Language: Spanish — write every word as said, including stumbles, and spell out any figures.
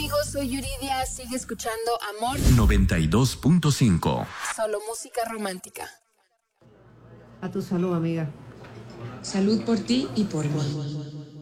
amigos? Soy Yuridia. Sigue escuchando Amor noventa y dos punto cinco. Solo música romántica. A tu salud, amiga. Salud por ti y por mí.